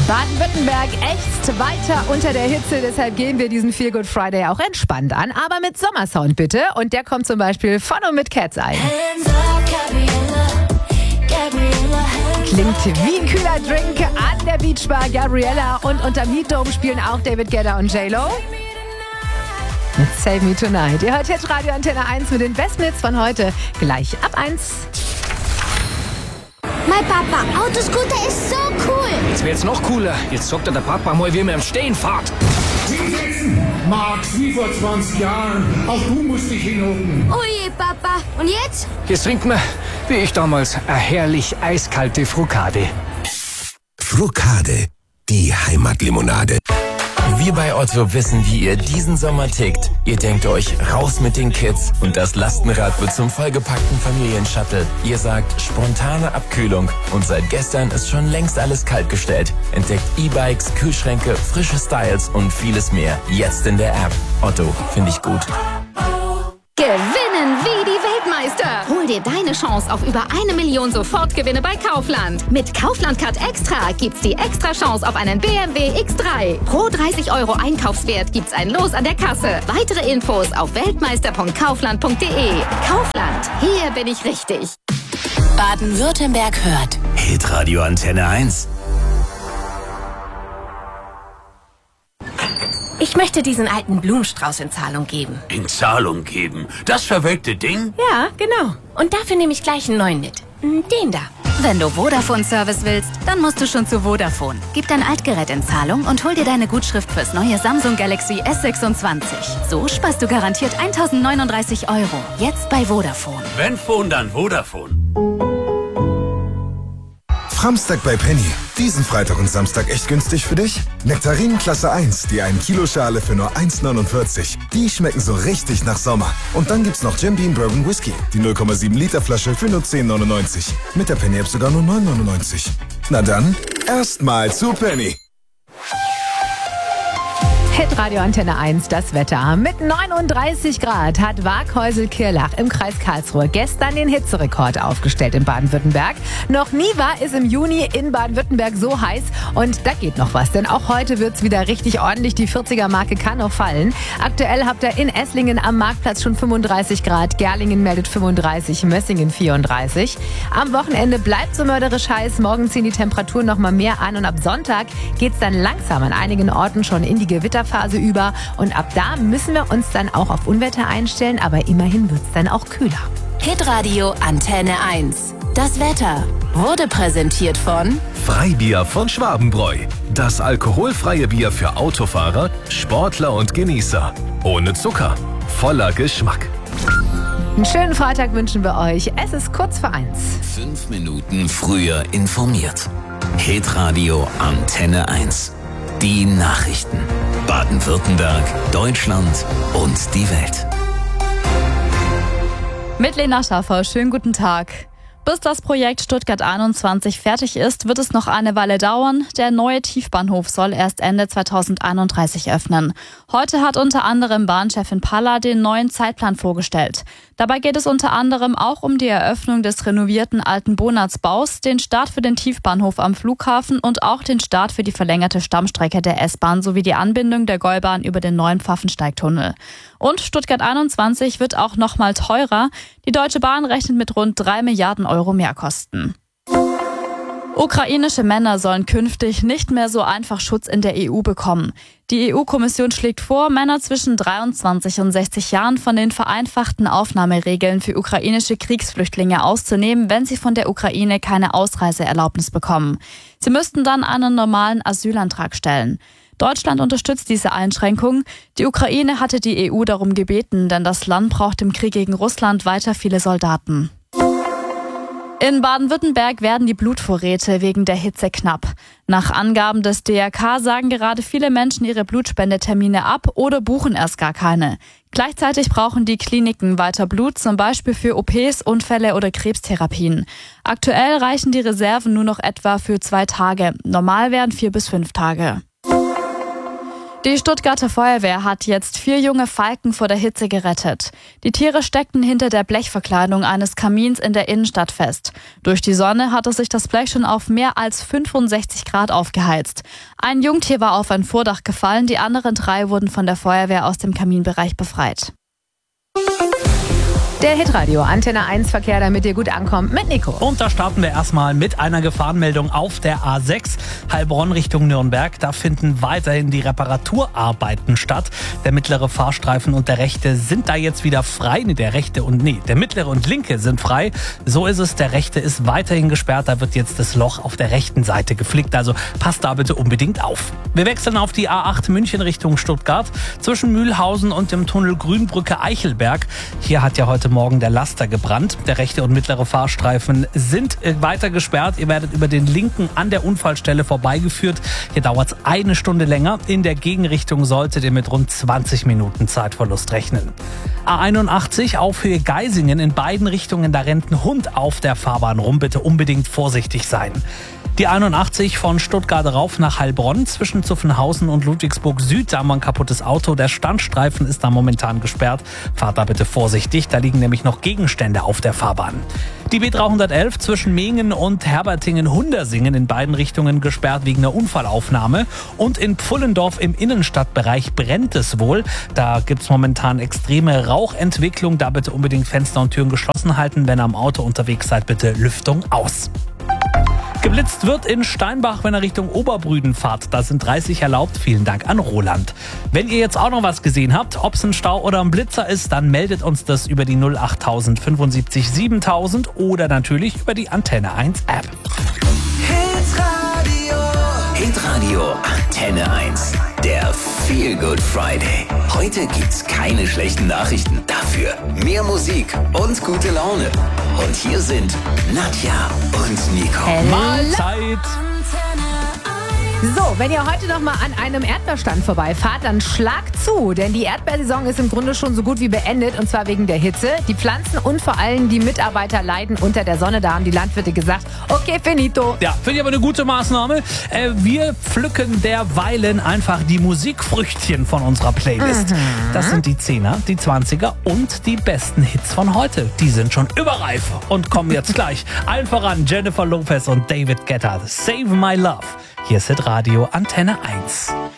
Baden-Württemberg ächzt weiter unter der Hitze, deshalb gehen wir diesen Feel Good Friday auch entspannt an, aber mit Sommersound bitte. Und der kommt zum Beispiel von und mit Cats ein. Klingt wie ein kühler Drink an der Beachbar. Gabriella und unterm Heat Dome spielen auch David Guetta und J-Lo. Mit Save Me Tonight. Ihr hört jetzt Radio Antenne 1 mit den besten Hits von heute. Gleich ab 1. Mein Papa, Autoscooter ist so cool. Das wird jetzt noch cooler. Jetzt sagt der Papa mal, wie man im Stehen fährt. Hinsetzen, Max, wie vor 20 Jahren. Auch du musst dich hinhocken. Oh je, Papa. Und jetzt? Jetzt trinken wir, wie ich damals, eine herrlich eiskalte Frukade. Frukade, die Heimatlimonade. Wir bei Otto wissen, wie ihr diesen Sommer tickt. Ihr denkt euch, raus mit den Kids und das Lastenrad wird zum vollgepackten Familienshuttle. Ihr sagt, spontane Abkühlung und seit gestern ist schon längst alles kaltgestellt. Entdeckt E-Bikes, Kühlschränke, frische Styles und vieles mehr. Jetzt in der App. Otto, finde ich gut. Gewinnen wie die Weltmeister. Hol dir deine Chance auf über 1 Million Sofortgewinne bei Kaufland. Mit Kaufland Card Extra gibt's die extra Chance auf einen BMW X3. Pro 30 € Einkaufswert gibt's ein Los an der Kasse. Weitere Infos auf weltmeister.kaufland.de. Kaufland, hier bin ich richtig. Baden-Württemberg hört Hitradio Antenne 1. Ich möchte diesen alten Blumenstrauß in Zahlung geben. In Zahlung geben? Das verwelkte Ding? Ja, genau. Und dafür nehme ich gleich einen neuen mit. Den da. Wenn du Vodafone-Service willst, dann musst du schon zu Vodafone. Gib dein Altgerät in Zahlung und hol dir deine Gutschrift fürs neue Samsung Galaxy S26. So sparst du garantiert 1.039 €. Jetzt bei Vodafone. Wenn Phone, dann Vodafone. Framstag bei Penny. Diesen Freitag und Samstag echt günstig für dich? Nektarinen Klasse 1, die 1 Kilo Schale für nur 1,49. Die schmecken so richtig nach Sommer. Und dann gibt's noch Jim Beam Bourbon Whisky, die 0,7 Liter Flasche für nur 10,99. Mit der Penny App sogar nur 9,99. Na dann, erstmal zu Penny. Hitradio Antenne 1, das Wetter. Mit 39 Grad hat Waaghäusel-Kirlach im Kreis Karlsruhe gestern den Hitzerekord aufgestellt in Baden-Württemberg. Noch nie war es im Juni in Baden-Württemberg so heiß und da geht noch was, denn auch heute wird's wieder richtig ordentlich. Die 40er-Marke kann noch fallen. Aktuell habt ihr in Esslingen am Marktplatz schon 35 Grad, Gerlingen meldet 35, Mössingen 34. Am Wochenende bleibt so mörderisch heiß, morgen ziehen die Temperaturen noch mal mehr an und ab Sonntag geht's dann langsam an einigen Orten schon in die Gewitterphase über und ab da müssen wir uns dann auch auf Unwetter einstellen, aber immerhin wird's dann auch kühler. Hitradio Antenne 1. Das Wetter wurde präsentiert von Freibier von Schwabenbräu. Das alkoholfreie Bier für Autofahrer, Sportler und Genießer. Ohne Zucker, voller Geschmack. Einen schönen Freitag wünschen wir euch. Es ist kurz vor 1. 5 Minuten früher informiert. Hitradio Antenne 1. Die Nachrichten. Baden-Württemberg, Deutschland und die Welt. Mit Lena Schaffer, schönen guten Tag. Bis das Projekt Stuttgart 21 fertig ist, wird es noch eine Weile dauern. Der neue Tiefbahnhof soll erst Ende 2031 öffnen. Heute hat unter anderem Bahnchefin Palla den neuen Zeitplan vorgestellt. Dabei geht es unter anderem auch um die Eröffnung des renovierten alten Bonatzbaus, den Start für den Tiefbahnhof am Flughafen und auch den Start für die verlängerte Stammstrecke der S-Bahn sowie die Anbindung der Gäubahn über den neuen Pfaffensteigtunnel. Und Stuttgart 21 wird auch noch mal teurer. Die Deutsche Bahn rechnet mit rund 3 Milliarden € Mehrkosten. Ukrainische Männer sollen künftig nicht mehr so einfach Schutz in der EU bekommen. Die EU-Kommission schlägt vor, Männer zwischen 23 und 60 Jahren von den vereinfachten Aufnahmeregeln für ukrainische Kriegsflüchtlinge auszunehmen, wenn sie von der Ukraine keine Ausreiseerlaubnis bekommen. Sie müssten dann einen normalen Asylantrag stellen. Deutschland unterstützt diese Einschränkung. Die Ukraine hatte die EU darum gebeten, denn das Land braucht im Krieg gegen Russland weiter viele Soldaten. In Baden-Württemberg werden die Blutvorräte wegen der Hitze knapp. Nach Angaben des DRK sagen gerade viele Menschen ihre Blutspendetermine ab oder buchen erst gar keine. Gleichzeitig brauchen die Kliniken weiter Blut, zum Beispiel für OPs, Unfälle oder Krebstherapien. Aktuell reichen die Reserven nur noch etwa für 2 Tage. Normal wären 4 bis 5 Tage. Die Stuttgarter Feuerwehr hat jetzt 4 junge Falken vor der Hitze gerettet. Die Tiere steckten hinter der Blechverkleidung eines Kamins in der Innenstadt fest. Durch die Sonne hatte sich das Blech schon auf mehr als 65 Grad aufgeheizt. Ein Jungtier war auf ein Vordach gefallen, die anderen 3 wurden von der Feuerwehr aus dem Kaminbereich befreit. Der Hitradio Antenne 1 Verkehr, damit ihr gut ankommt, mit Nico. Und da starten wir erstmal mit einer Gefahrenmeldung auf der A6 Heilbronn Richtung Nürnberg. Da finden weiterhin die Reparaturarbeiten statt. Der mittlere Fahrstreifen und der rechte sind da jetzt wieder frei. Der mittlere und linke sind frei. So ist es, der rechte ist weiterhin gesperrt. Da wird jetzt das Loch auf der rechten Seite geflickt. Also passt da bitte unbedingt auf. Wir wechseln auf die A8 München Richtung Stuttgart. Zwischen Mühlhausen und dem Tunnel Grünbrücke Eichelberg. Hier hat ja heute Morgen der Laster gebrannt. Der rechte und mittlere Fahrstreifen sind weiter gesperrt. Ihr werdet über den linken an der Unfallstelle vorbeigeführt. Hier dauert es 1 Stunde länger. In der Gegenrichtung solltet ihr mit rund 20 Minuten Zeitverlust rechnen. A81 auf Höhe Geisingen in beiden Richtungen. Da rennt ein Hund auf der Fahrbahn rum. Bitte unbedingt vorsichtig sein. Die 81 von Stuttgart rauf nach Heilbronn zwischen Zuffenhausen und Ludwigsburg Süd. Da haben wir ein kaputtes Auto. Der Standstreifen ist da momentan gesperrt. Fahrt da bitte vorsichtig. Da liegen nämlich noch Gegenstände auf der Fahrbahn. Die B311 zwischen Mehingen und Herbertingen-Hundersingen in beiden Richtungen gesperrt wegen einer Unfallaufnahme. Und in Pfullendorf im Innenstadtbereich brennt es wohl. Da gibt es momentan extreme Rauchentwicklung. Da bitte unbedingt Fenster und Türen geschlossen halten. Wenn ihr am Auto unterwegs seid, bitte Lüftung aus. Geblitzt wird in Steinbach, wenn ihr Richtung Oberbrüden fahrt. Da sind 30 erlaubt. Vielen Dank an Roland. Wenn ihr jetzt auch noch was gesehen habt, ob es ein Stau oder ein Blitzer ist, dann meldet uns das über die 08000 75 7000 oder natürlich über die Antenne 1 App. Hitradio Antenne 1. Der Feel Good Friday. Heute gibt's keine schlechten Nachrichten. Dafür mehr Musik und gute Laune. Und hier sind Nadja und Nico. Mahlzeit! So, wenn ihr heute noch mal an einem Erdbeerstand vorbeifahrt, dann schlagt zu, denn die Erdbeersaison ist im Grunde schon so gut wie beendet, und zwar wegen der Hitze. Die Pflanzen und vor allem die Mitarbeiter leiden unter der Sonne. Da haben die Landwirte gesagt, okay, finito. Ja, finde ich aber eine gute Maßnahme. Wir pflücken derweilen einfach die Musikfrüchtchen von unserer Playlist. Das sind die 10er, die 20er und die besten Hits von heute. Die sind schon überreif und kommen jetzt gleich. Allen voran Jennifer Lopez und David Guetta. Save My Love. Hier ist Hitradio Antenne 1.